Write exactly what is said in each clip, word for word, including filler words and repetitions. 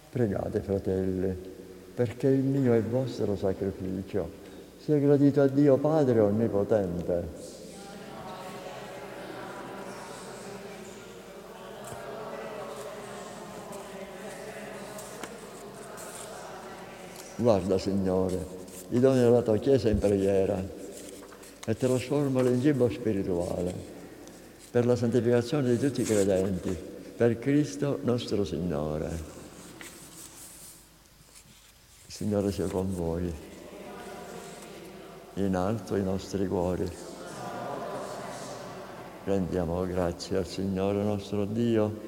Pregate, fratelli, perché il mio e vostro sacrificio sia gradito a Dio Padre Onnipotente. Guarda, Signore, i doni della tua Chiesa in preghiera e trasformali in cibo spirituale per la santificazione di tutti i credenti, per Cristo nostro Signore. Il Signore sia con voi. In alto i nostri cuori. Rendiamo grazie al Signore nostro Dio.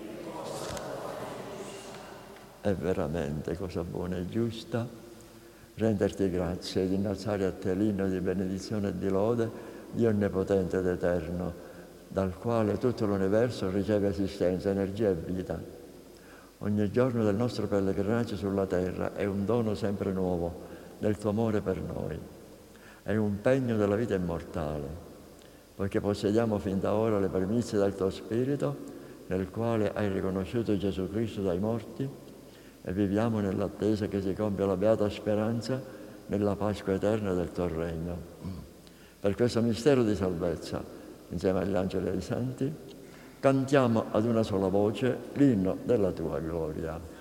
È veramente cosa buona e giusta renderti grazie ed innalzare a te l'inno di benedizione e di lode, Dio onnipotente ed eterno, dal quale tutto l'universo riceve esistenza, energia e vita. Ogni giorno del nostro pellegrinaggio sulla terra è un dono sempre nuovo del tuo amore per noi. È un pegno della vita immortale, poiché possediamo fin da ora le primizie del tuo Spirito, nel quale hai riconosciuto Gesù Cristo dai morti, e viviamo nell'attesa che si compia la beata speranza nella Pasqua eterna del tuo regno. Per questo mistero di salvezza, insieme agli angeli e ai santi, cantiamo ad una sola voce l'inno della tua gloria.